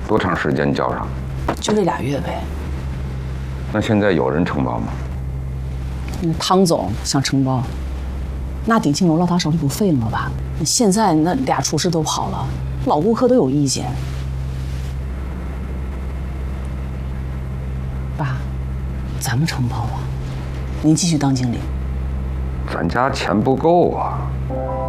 多长时间交上？ 就这2月呗。 那现在有人承包吗？ 那汤总想承包，那鼎庆楼到他手里不废了吧？现在那俩厨师都跑了，老顾客都有意见。爸，咱们承包啊，您继续当经理。 咱家钱不够啊。